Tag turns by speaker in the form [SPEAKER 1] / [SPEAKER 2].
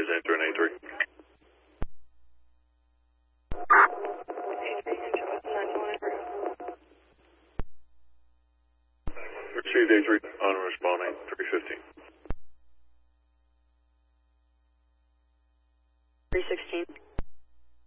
[SPEAKER 1] is answering A3. Received A3 on responding 315.